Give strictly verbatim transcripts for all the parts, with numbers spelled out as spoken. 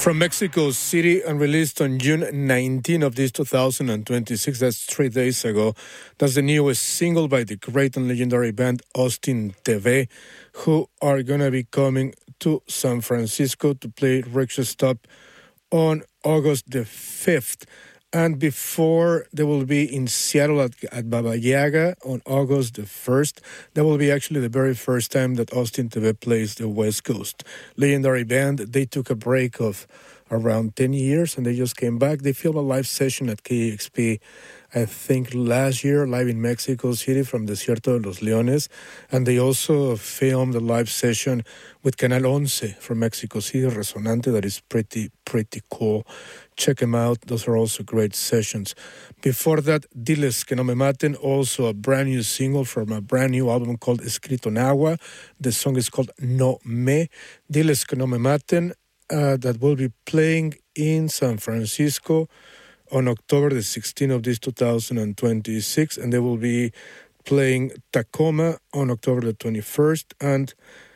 From Mexico City and released on June nineteenth of this two thousand twenty-six, that's three days ago. That's the newest single by the great and legendary band Austin T V, who are going to be coming to San Francisco to play Rickshaw Stop on August the fifth. And before, they will be in Seattle at, at Baba Yaga on August the first. That will be actually the very first time that Austin T V plays the West Coast. Legendary band, they took a break of around ten years and they just came back. They filmed a live session at K E X P, I think last year, live in Mexico City from Desierto de los Leones. And they also filmed a live session with Canal Once from Mexico City, Resonante, that is pretty, pretty cool. Check them out. Those are also great sessions. Before that, Diles Que No Me Maten, also a brand new single from a brand new album called Escrito en Agua. The song is called No Me. Diles Que No Me Maten, uh, that will be playing in San Francisco on October the sixteenth of this two thousand twenty-six. And they will be playing Tacoma on October the twenty-first and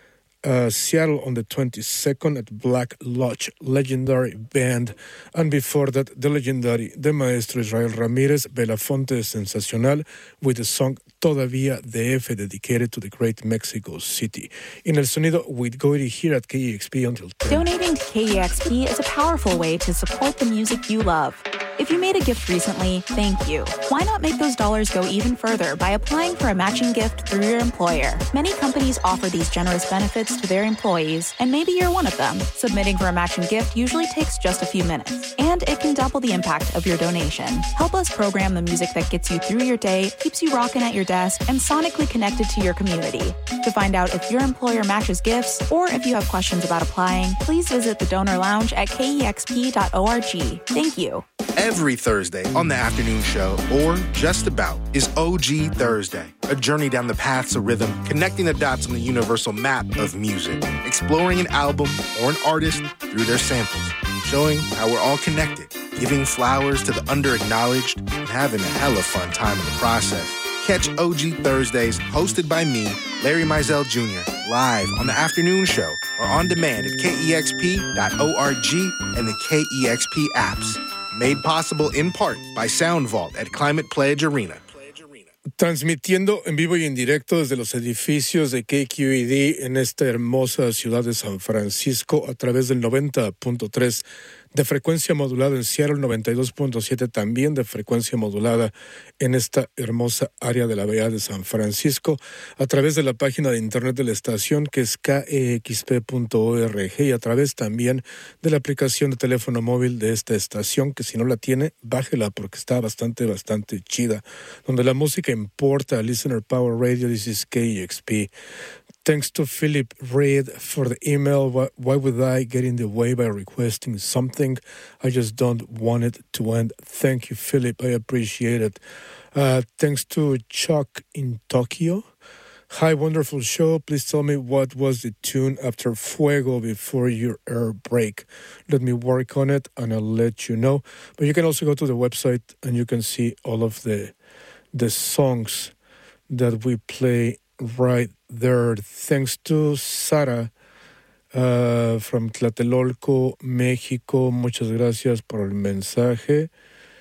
Uh, Seattle on the twenty-second at Black Lodge, legendary band. And before that, the legendary, the maestro Israel Ramírez, Belafonte Sensacional, with the song Todavía D F, dedicated to the great Mexico City. In El Sonido with Goiri here at K E X P until ten. Donating to K E X P is a powerful way to support the music you love. If you made a gift recently, thank you. Why not make those dollars go even further by applying for a matching gift through your employer? Many companies offer these generous benefits to their employees, and maybe you're one of them. Submitting for a matching gift usually takes just a few minutes, and it can double the impact of your donation. Help us program the music that gets you through your day, keeps you rocking at your desk, and sonically connected to your community. To find out if your employer matches gifts, or if you have questions about applying, please visit the Donor Lounge at K E X P dot org. Thank you. Every Thursday on the afternoon show, or just about, is O G Thursday, a journey down the paths of rhythm, connecting the dots on the universal map of music, exploring an album or an artist through their samples, showing how we're all connected, giving flowers to the under-acknowledged, and having a hella fun time in the process. Catch O G Thursdays, hosted by me, Larry Mizell Junior, live on the afternoon show, or on demand at K E X P dot org and the K E X P apps. Made possible in part by SoundVault at Climate Pledge Arena. Transmitiendo en vivo y en directo desde los edificios de K Q E D en esta hermosa ciudad de San Francisco a través del noventa punto tres de frecuencia modulada en Seattle, noventa y dos punto siete también de frecuencia modulada en esta hermosa área de la Bahía de San Francisco, a través de la página de internet de la estación que es K E X P punto org y a través también de la aplicación de teléfono móvil de esta estación, que si no la tiene, bájela porque está bastante, bastante chida, donde la música importa. Listener Power Radio, this is K E X P. Thanks to Philip Reed for the email. Why, why would I get in the way by requesting something? I just don't want it to end. Thank you, Philip. I appreciate it. Uh, thanks to Chuck in Tokyo. Hi, wonderful show. Please tell me what was the tune after Fuego before your air break. Let me work on it and I'll let you know. But you can also go to the website and you can see all of the the songs that we play right there. Thanks to Sara uh, from Tlatelolco, México. Muchas gracias por el mensaje.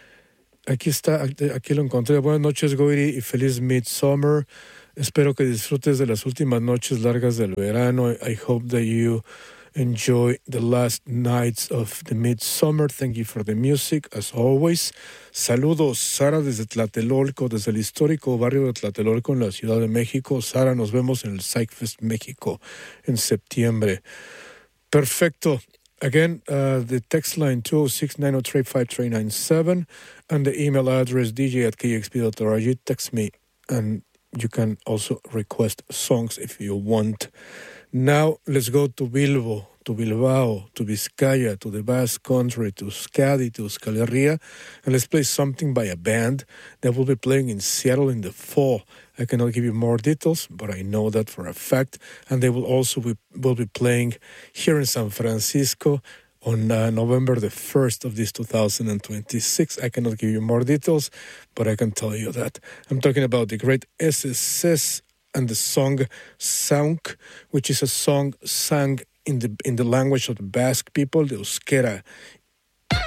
Aquí está, aquí lo encontré. Buenas noches, Goiri, y feliz Midsummer. Espero que disfrutes de las últimas noches largas del verano. I hope that you enjoy the last nights of the midsummer. Thank you for the music, as always. Saludos, Sara, desde Tlatelolco, desde el histórico barrio de Tlatelolco en la Ciudad de México. Sara, nos vemos en el PsychFest México en septiembre. Perfecto. Again, uh, the text line two oh six, nine oh three, five three nine seven and the email address d j at k x p dot org. Text me and you can also request songs if you want. Now, let's go to Bilbo, to Bilbao, to Vizcaya, to the Basque Country, to Euskadi, to Euskal Herria, and let's play something by a band that will be playing in Seattle in the fall. I cannot give you more details, but I know that for a fact, and they will also be, will be playing here in San Francisco on uh, November the first of this two thousand twenty-six. I cannot give you more details, but I can tell you that. I'm talking about the great S S S and the song Sank, which is a song sung in the in the language of the Basque people, the Euskera